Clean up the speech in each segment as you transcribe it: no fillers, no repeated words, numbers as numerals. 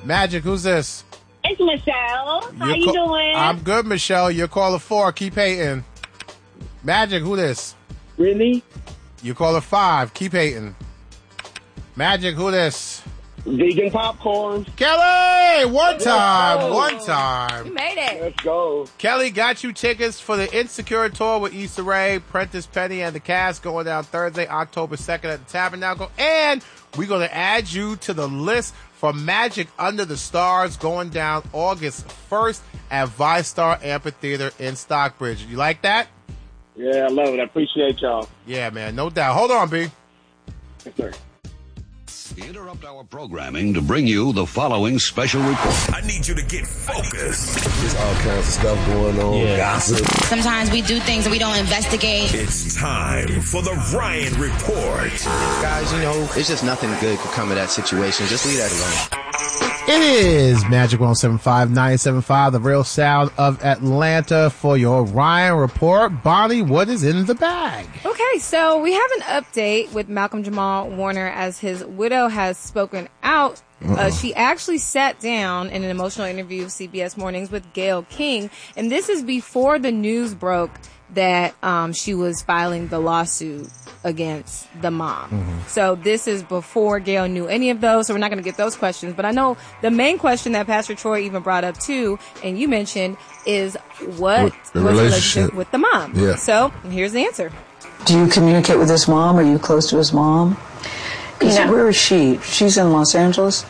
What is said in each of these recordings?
Magic, who's this? It's Michelle. How you doing? I'm good, Michelle. You're caller 4. Keep hating. Magic, who this? Really? You caller 5. Keep hating. Magic, who this? Vegan popcorn. Kelly! One time. You made it. Let's go. Kelly got you tickets for the Insecure Tour with Issa Rae, Prentice Penny, and the cast going down Thursday, October 2nd at the Tabernacle. And we're going to add you to the list for Magic Under the Stars going down August 1st at ViStar Amphitheater in Stockbridge. You like that? Yeah, I love it. I appreciate y'all. Yeah, man. No doubt. Hold on, B. Yes, sir. We interrupt our programming to bring you the following special report. I need you to get focused. There's all kinds of stuff going on. Gossip. Sometimes we do things and we don't investigate. It's time for the Ryan Report. Guys, it's just nothing good could come of that situation. Just leave that alone. It is Magic 107.5, 97.5, the real sound of Atlanta for your Ryan Report. Bonnie, what is in the bag? Okay, so we have an update with Malcolm Jamal Warner as his widow has spoken out. She actually sat down in an emotional interview with CBS Mornings with Gayle King, and this is before the news broke that she was filing the lawsuit against the mom. So this is before Gayle knew any of those, so we're not going to get those questions. But I know the main question that Pastor Troy even brought up too, and you mentioned, is what was the relationship with the mom? Yeah. So here's the answer. Do you communicate with his mom? Are you close to his mom? Where is she? She's in Los Angeles?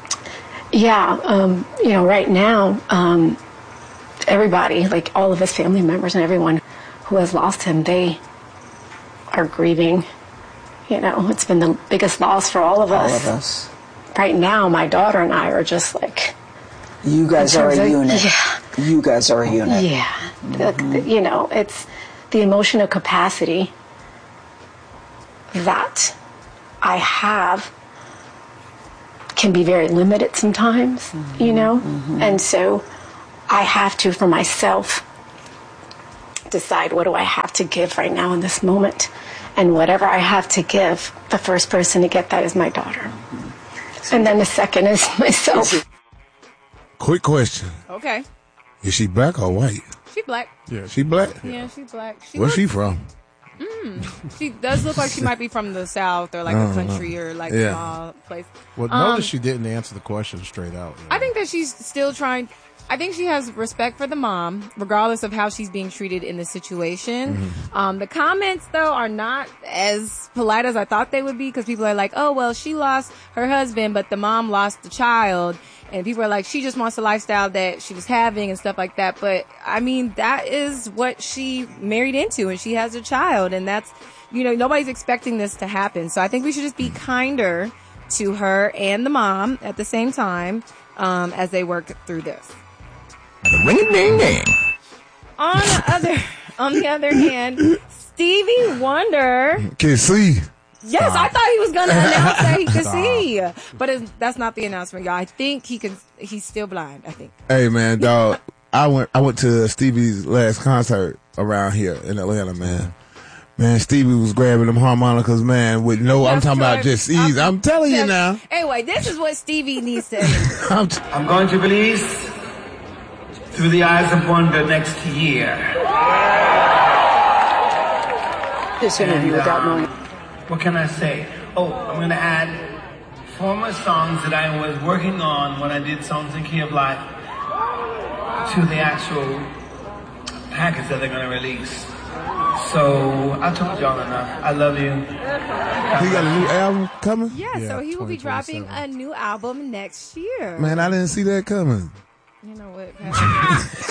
Yeah. Right now, everybody, like all of his family members and everyone who has lost him, they are grieving. It's been the biggest loss for all of us. All of us. Right now, my daughter and I are just like... You guys are a unit. Yeah. You guys are a unit. Yeah. It's the emotional capacity that I have can be very limited sometimes, And so I have to, for myself, decide what do I have to give right now in this moment. And whatever I have to give, the first person to get that is my daughter. And then the second is myself. Quick question. Okay. Is she black or white? She black. Yeah. She black? Yeah, she's black. Where's she from? She does look like she might be from the South or like a country or like a small place. Well, notice she didn't answer the question straight out. I think that she's still trying. I think she has respect for the mom, regardless of how she's being treated in the situation. The comments, though, are not as polite as I thought they would be, because people are like, oh, well, she lost her husband, but the mom lost the child. And people are like, she just wants the lifestyle that she was having and stuff like that. But, I mean, that is what she married into, and she has a child. And that's, nobody's expecting this to happen. So I think we should just be kinder to her and the mom at the same time as they work through this. Ring a ding ding. On the other hand, Stevie Wonder Can see. Yes, I thought he was going to announce that he could see, but that's not the announcement, y'all. I think he's still blind. I think. Hey man, dog, I went to Stevie's last concert around here in Atlanta, man. Man, Stevie was grabbing them harmonicas, man, with I'm talking about just ease. I'm telling you now. Anyway, this is what Stevie needs to. I'm going to release Through the Eyes of Wonder next year. This interview without knowing. What can I say? Oh, I'm going to add former songs that I was working on when I did Songs in Key of Life to the actual package that they're going to release. So I told y'all enough. I love you. He got a new album coming? Yeah, so he will be dropping a new album next year. Man, I didn't see that coming. You know what?